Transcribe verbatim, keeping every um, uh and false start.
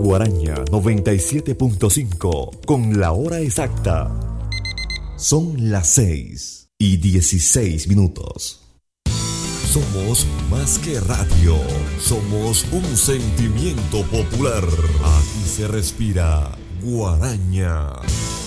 Guaraña noventa y siete punto cinco con la hora exacta. Son las seis y dieciséis minutos. Somos más que radio, somos un sentimiento popular. Aquí se respira Guaraña.